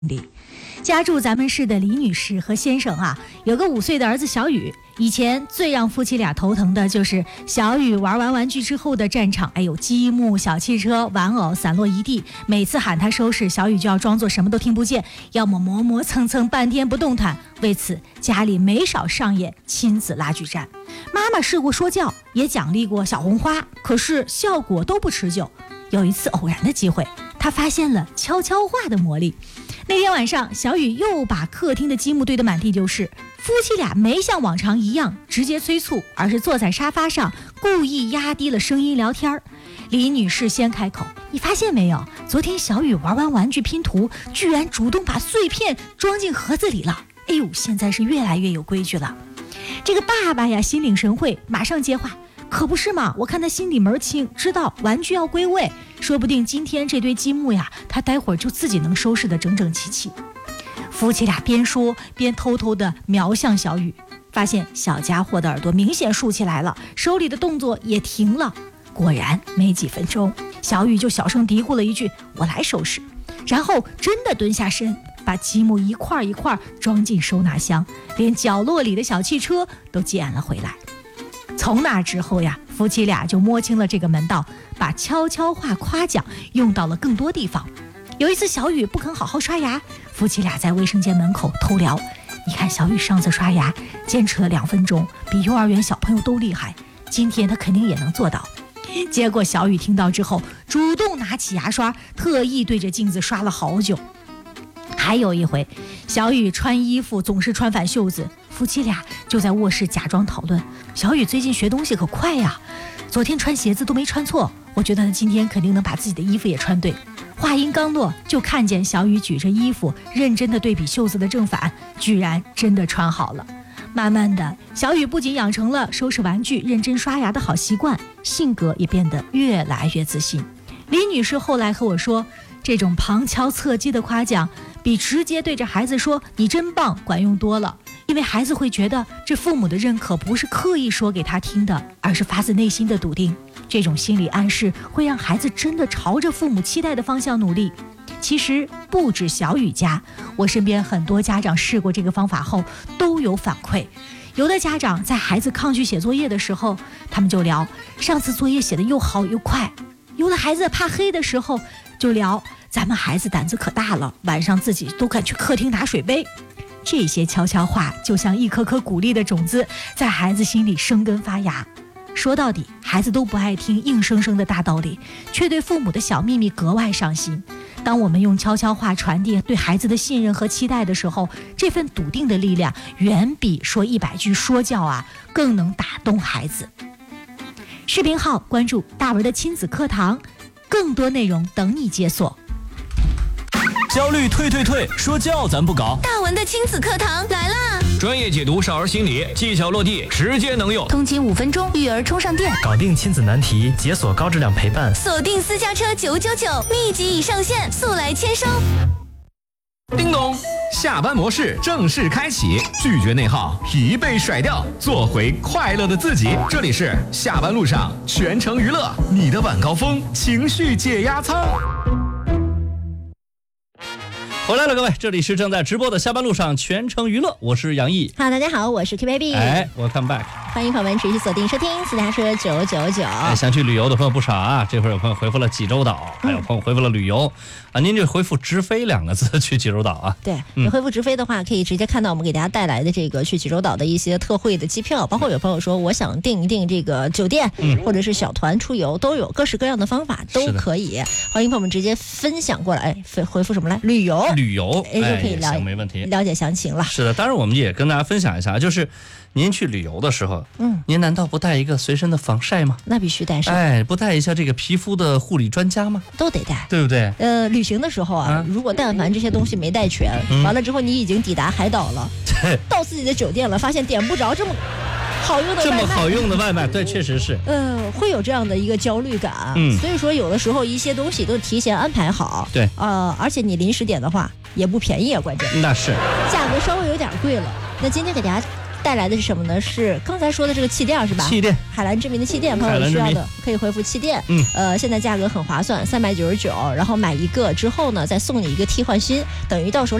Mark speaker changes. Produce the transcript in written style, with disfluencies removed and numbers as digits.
Speaker 1: 里。家住咱们市的李女士和先生啊，有个5岁的儿子小雨。以前最让夫妻俩头疼的就是小雨玩完玩具之后的战场，积木、小汽车、玩偶散落一地，每次喊他收拾，小雨就要装作什么都听不见，要么磨磨蹭蹭半天不动弹。为此家里没少上演亲子拉锯战。妈妈试过说教，也奖励过小红花，可是效果都不持久。有一次偶然的机会，他发现了悄悄话的魔力。那天晚上，小雨又把客厅的积木堆得满地就是。夫妻俩没像往常一样直接催促，而是坐在沙发上故意压低了声音聊天。李女士先开口：“你发现没有，昨天小雨玩完玩具拼图，居然主动把碎片装进盒子里了。现在是越来越有规矩了。”这个爸爸呀，心领神会，马上接话：“可不是嘛，我看他心里门清，知道玩具要归位，说不定今天这堆积木呀，他待会儿就自己能收拾得整整齐齐。”夫妻俩边说边偷偷地瞄向小雨，发现小家伙的耳朵明显竖起来了，手里的动作也停了。果然没几分钟，小雨就小声嘀咕了一句：“我来收拾。”然后真的蹲下身，把积木一块一块装进收纳箱，连角落里的小汽车都捡了回来。从那之后呀，夫妻俩就摸清了这个门道，把悄悄话夸奖用到了更多地方。有一次小雨不肯好好刷牙，夫妻俩在卫生间门口偷聊：“你看小雨上次刷牙坚持了2分钟，比幼儿园小朋友都厉害，今天他肯定也能做到。”结果小雨听到之后，主动拿起牙刷，特意对着镜子刷了好久。还有一回，小雨穿衣服总是穿反袖子，夫妻俩就在卧室假装讨论：“小雨最近学东西可快呀，昨天穿鞋子都没穿错，我觉得他今天肯定能把自己的衣服也穿对。”话音刚落，就看见小雨举着衣服认真地对比袖子的正反，居然真的穿好了。慢慢的，小雨不仅养成了收拾玩具、认真刷牙的好习惯，性格也变得越来越自信。李女士后来和我说，这种旁敲侧击的夸奖比直接对着孩子说“你真棒”管用多了，因为孩子会觉得这父母的认可不是刻意说给他听的，而是发自内心的笃定。这种心理暗示会让孩子真的朝着父母期待的方向努力。其实不止小雨家，我身边很多家长试过这个方法后都有反馈。有的家长在孩子抗拒写作业的时候，他们就聊上次作业写得又好又快；有的孩子怕黑的时候，就聊咱们孩子胆子可大了，晚上自己都敢去客厅拿水杯。这些悄悄话就像一颗颗鼓励的种子，在孩子心里生根发芽。说到底，孩子都不爱听硬生生的大道理，却对父母的小秘密格外上心。当我们用悄悄话传递对孩子的信任和期待的时候，这份笃定的力量远比说100句说教更能打动孩子。视频号关注大文的亲子课堂，更多内容等你解锁。
Speaker 2: 焦虑退，说教咱不搞。
Speaker 3: 大文的亲子课堂来啦！
Speaker 2: 专业解读少儿心理，技巧落地，直接能用。
Speaker 3: 通勤5分钟，育儿充上电，
Speaker 4: 搞定亲子难题，解锁高质量陪伴。
Speaker 3: 锁定私家车999，密集已上线，速来签收。
Speaker 5: 叮咚，下班模式正式开启，拒绝内耗，疲惫甩掉，做回快乐的自己。这里是下班路上全程娱乐，你的晚高峰情绪解压舱。
Speaker 2: 回来了，各位，这里是正在直播的下班路上全程娱乐，我是杨毅。
Speaker 1: 大家好，我是 K-Baby。
Speaker 2: welcome back，
Speaker 1: 欢迎朋友们持续锁定收听私家车999。
Speaker 2: 想去旅游的朋友不少啊，这会儿有朋友回复了济州岛，还有朋友回复了旅游您就回复直飞2个字去济州岛啊。
Speaker 1: 对，你回复直飞的话，可以直接看到我们给大家带来的这个去济州岛的一些特惠的机票，包括有朋友说我想订一订这个酒店，或者是小团出游，都有各式各样的方法都可以。欢迎朋友们直接分享过来，回复什么来？旅游就可以
Speaker 2: 没问题，
Speaker 1: 了解详情了。
Speaker 2: 是的，当然我们也跟大家分享一下，就是您去旅游的时候，您难道不带一个随身的防晒吗？
Speaker 1: 那必须带上。
Speaker 2: 不带一下这个皮肤的护理专家吗？
Speaker 1: 都得带，
Speaker 2: 对不对？
Speaker 1: 旅行的时候如果但凡这些东西没带全，完了之后你已经抵达海岛了，到自己的酒店了，发现点不着这么好用的外卖，
Speaker 2: 对，确实是，
Speaker 1: 会有这样的一个焦虑感。所以说有的时候一些东西都提前安排好，
Speaker 2: 对，
Speaker 1: 而且你临时点的话也不便宜关键
Speaker 2: 那是
Speaker 1: 价格稍微有点贵了。那今天给大家
Speaker 6: 带来的是什么呢？是刚才说的这个气垫是吧？
Speaker 2: 气垫，
Speaker 6: 海蓝之谜的气垫，朋友需要的可以回复气垫。现在价格很划算，399，然后买一个之后呢，再送你一个替换芯，等于到手